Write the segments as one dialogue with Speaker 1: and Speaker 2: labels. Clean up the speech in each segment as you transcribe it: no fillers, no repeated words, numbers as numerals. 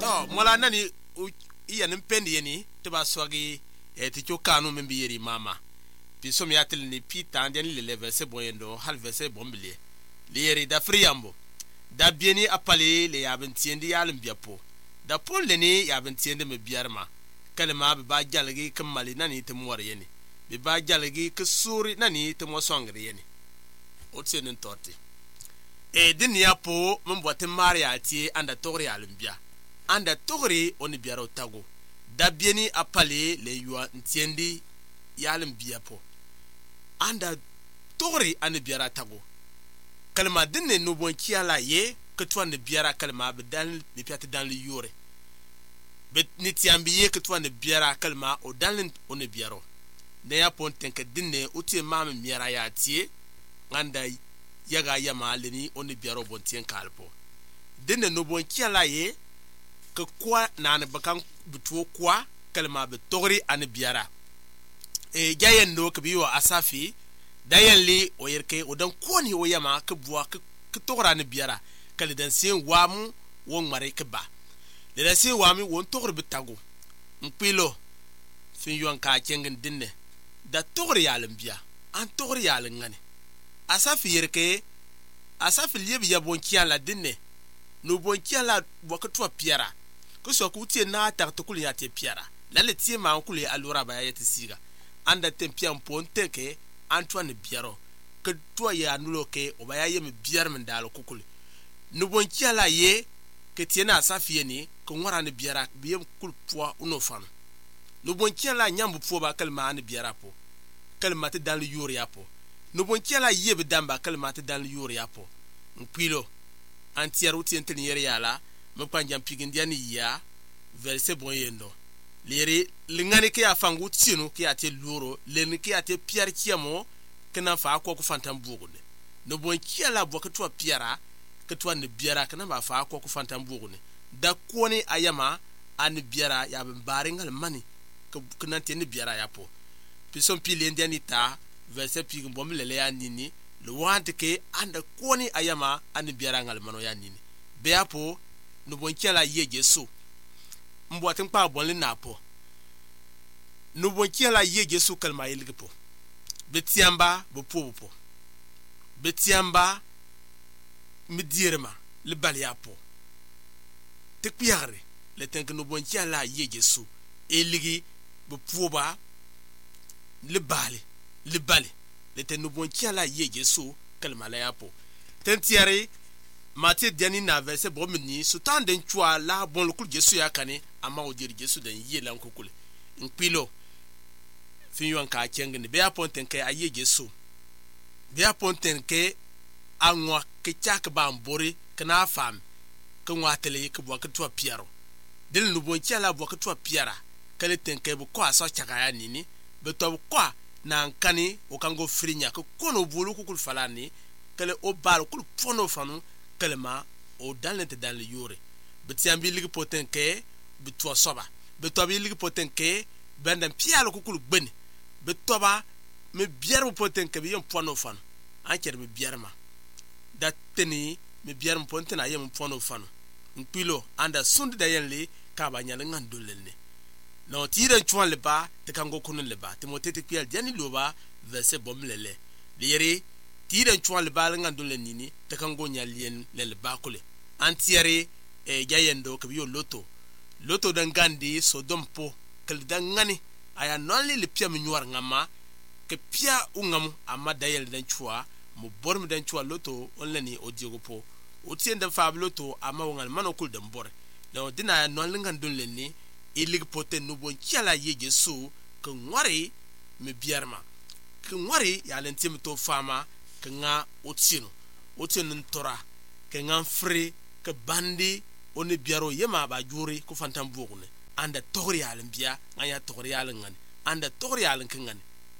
Speaker 1: to mola nani iya nimpendi yeni te ba swagi ti chokanu membi yeri mama pisom yatel ni pita ndeni le verset boyendo hal verset bombile le yeri da friyambo da bieni apale le yabentiendi yalimbiapo da pol leni yabentiendi me biarma kalma ba jalgi kamali nani te muwar yeni be ba jalgi ke suri nani te mo songre yeni otsenin torti din yapo mbwate maria ti anda tori alimbia anda tori oni biaro tago da bieni apale le yua ntiendi yalimbia po anda tori ani biara tago kalma dinne no bon kiala ye que toi ne biara kalma be dan le piate dans le yore bet nitiambiye que toi ne biara kalma o dan on ne biaro ne ya ponten que dinne uti mam miara ya tie nganda yaga yama leni on ne biaro bon tien kalpo dinne no bon kiala ye que quoi nan bakan butu quoi kalma be tori an biara e jayen no ke biwa asafi dayenli o yerke o dan koni o yama ke bua ke tora ne biara kale dan sen wamu won mare ke ba le dan sen wami won tor bitago mpilo fin yon ka kengen dinne da tor yalem bia an tor yalen ngane asafi yerke asafi liebe ya bon kiala dinne no bon kiala boka to piara ko so ku tie na ta to kul ya te piara la le tie ma kul ya alura ba ya te siga anda tempian ponte ke Antoine biaro que toi ya nulo ke obaya yeme biar mendalo kukuli nubon kiala ye ke tiena asafie ni ko ngora ne biara biyem kul poa uno fanu nubon kiala nyambu po ba kalma ne biara po kalma te dans le yori apo nubon kiala ye be damba kalma te dans le yori apo mpilo antiaru tienten yeri yala me panjam pigindia ni ya verset boyendo lere lingani ke afangu tsinu ke ate luro leni ke ate piar kiamo kana fa ko fantam bugune no bon kiala bo ke to piara ke to ne biara kana ba fa ko fantam bugune da koni ayama an biara ya mbare ngal mani ke kana te ne biara yapo pison pile ndiani ta verset pigum bom lele ya nini le wante ke anda koni ayama an biara ngal mano ya nini be apo no bon kiala yeje so mbwatin pa bonle napo no bon kiala yeje su kalma yelgepo betiamba bo popo betiamba midirma le baliapo te piare le tank no bon kiala yeje su eligi bo poba le bali le ten no bon kiala yeje su kalma la yapo tentiare Matthieu diani na verset bomni sutan den chwa la bon lokul Jesu yakane ama odir Jesu den yelan kokule npilo fin yon ka chengene be aponten ke aye Jesu be aponten ke anwa ke chak ba mbori kana fam ke nwatele ke bo ke to piaro del no bon chala bo ke to piara kale ten ke bo ko aso chaka ya nini be to ko na nkani o kango frinya ko kono bolu kokul falani kale o bal kul fono fanu kalma o dans le yore betiambi ligi poten ke bitwa soba betobi ligi poten ke bendam pialo kukulu gbeni betoba me biar poten ke biyon pono fan anker me biarma da teni me biar ponten ayem pono fan mpilo anda sundi da yenli ka ba nyal ngandolene no tire chwan le ba te kango kunun le ba timote te pial jani loba verset bomlele liyeri tire chwan le ba ngandolene nini te kango nyalien le bakule antiere jayendo ke biyo loto dangandi so dompo kal dangani aya nonli le pia mnyuar ngama ke pia ungam amma dayel dan chwa mo borm dan chwa loto onlani odiogo po otienda fab loto amma wangal manokul dan bor no dina nonli ngandun lenni ilig poten no bon kiala yeje so ke ngwari me biarma ke ngwari ya lentim to fama ke nga otino ntora ke nga free ke bandi oni biaro yema ba juri ku fantam bugune anda torial mbia ngaya torial ngani anda torial ngani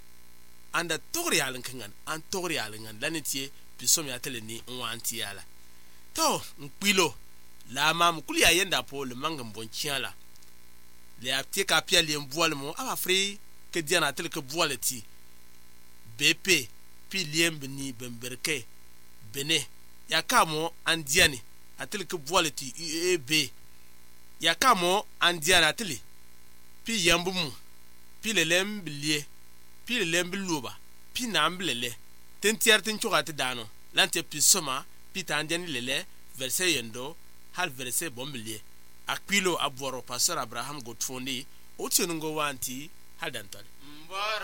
Speaker 1: an torial ngani lanitie bisom ya teleni nwanti yala to nkwilo la mam kulia yenda po le mangam bonchiala le apti ka pia le mbual mo aba free ke diana tel ke bualeti BP pi liembni bemberke bene ya kamo andiani atel ke bualeti UEB ya kamo andiana tili pi yambumu pi lelem bilie pi lelem biluba pi namblele tentiar tinchogati dano lante pi soma pi tandiani lele verset yendo hal verset bombilie akpilo abworo pastor Abraham Godfondi otionungo wanti hal dantale
Speaker 2: mboro